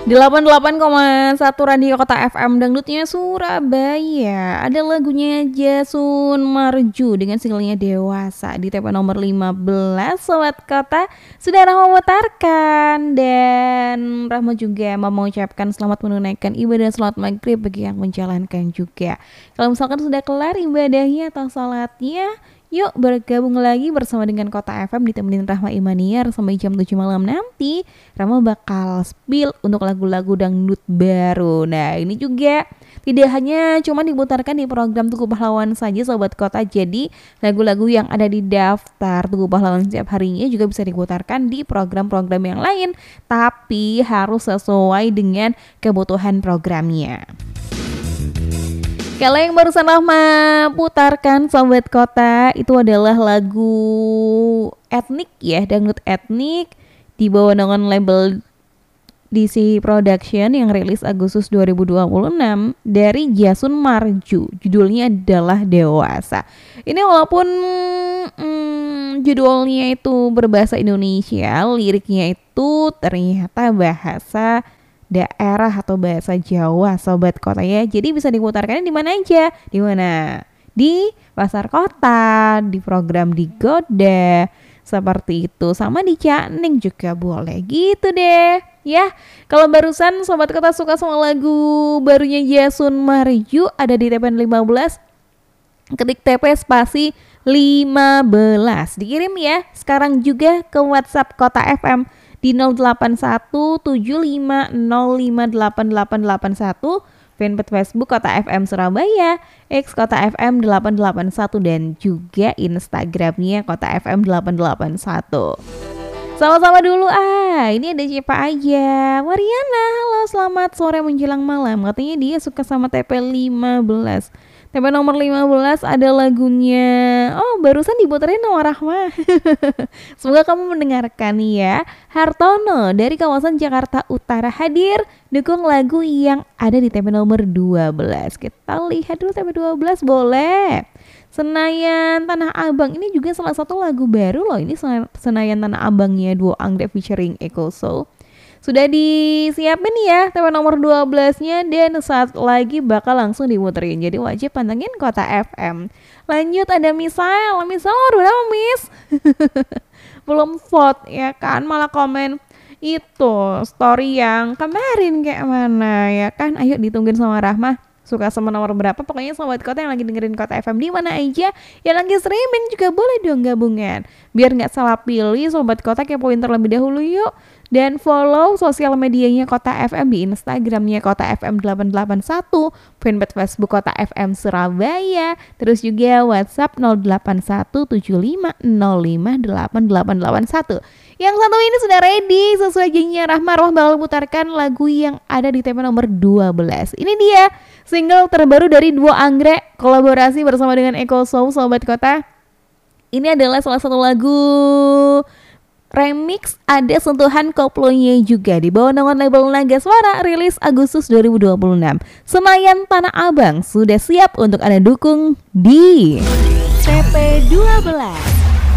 88,1 Radio Kota FM Dangdutnya Surabaya. Ada lagunya Jasun Marju dengan singlenya Dewasa di TP nomor 15. Sobat Kota, sudah Rahma memutarkan. Dan Rahma juga mau mengucapkan selamat menunaikan ibadah sholat maghrib bagi yang menjalankan juga. Kalau misalkan sudah kelar ibadahnya atau sholatnya, yuk bergabung lagi bersama dengan Kota FM ditemenin Rahma Imaniar sampai jam 7 malam nanti. Rahma bakal spill untuk lagu-lagu dangdut baru. Nah ini juga tidak hanya cuma diputarkan di program Tugu Pahlawan saja Sobat Kota. Jadi lagu-lagu yang ada di daftar Tugu Pahlawan setiap harinya juga bisa diputarkan di program-program yang lain. Tapi harus sesuai dengan kebutuhan programnya. Kalau yang barusan Rahma putarkan Sobat Kota itu adalah lagu etnik ya, dangdut etnik di bawah naungan label DC Production yang rilis Agustus 2026 dari Jasun Marju. Judulnya adalah Dewasa. Ini walaupun judulnya itu berbahasa Indonesia, liriknya itu ternyata bahasa daerah atau bahasa Jawa Sobat Kota ya. Jadi bisa diputarkan di mana aja. Di mana? Di pasar kota, di program di Goda, seperti itu. Sama di Caning juga boleh gitu deh. Ya, kalau barusan Sobat Kota suka sama lagu barunya Jasun Marju ada di TP 15. Ketik TP spasi 15. Dikirim ya. Sekarang juga ke WhatsApp Kota FM di 08175058881, fanpage Facebook Kota FM Surabaya, X Kota FM 881 dan juga Instagramnya Kota FM 881. Sama-sama dulu ini ada siapa aja? Mariana, halo selamat sore menjelang malam. Katanya dia suka sama TP 15. TP nomor 15 ada lagunya. Oh, barusan diputerin sama Rahma. Semoga kamu mendengarkan ya. Hartono dari kawasan Jakarta Utara hadir dukung lagu yang ada di TP nomor 12. Kita lihat dulu TP 12 boleh. Senayan Tanah Abang ini juga salah satu lagu baru loh. Ini Senayan Tanah Abangnya Duo Anggrek featuring Eko Soul. Sudah disiapin ya TP nomor 12-nya dan saat lagi bakal langsung dimuterin. Jadi wajib pantengin Kota FM. Lanjut ada Misal udah Miss. Belum vote ya kan, malah komen itu story yang kemarin kayak mana ya kan. Ayo ditungguin sama Rahma. Suka sama nomor berapa? Pokoknya Sobat Kota yang lagi dengerin Kota FM di mana aja, yang lagi streaming juga boleh dong gabungan. Biar nggak salah pilih Sobat Kota, kepoin terlebih dahulu yuk. Dan follow sosial medianya Kota FM di Instagramnya Kota FM 881, fanpage Facebook Kota FM Surabaya, terus juga WhatsApp 081750588881. Yang satu ini sudah ready sesuai janjinya Rahma bakal putarkan lagu yang ada di TP nomor 12. Ini dia single terbaru dari Duo Anggrek kolaborasi bersama dengan Eko Soul Sobat Kota. Ini adalah salah satu lagu remix, ada sentuhan koplonya juga di bawah naungan label Naga Suara, rilis Agustus 2026. Senayan Tanah Abang sudah siap untuk Anda dukung di TP 12.